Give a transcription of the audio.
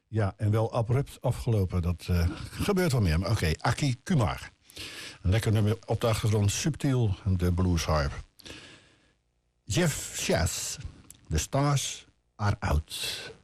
Ja, en wel abrupt afgelopen. Dat gebeurt wel meer. Maar oké, Aki Kumar. Een lekker nummer op de achtergrond. Subtiel, de bluesharp. Jeff Chas. The Stars Are Out.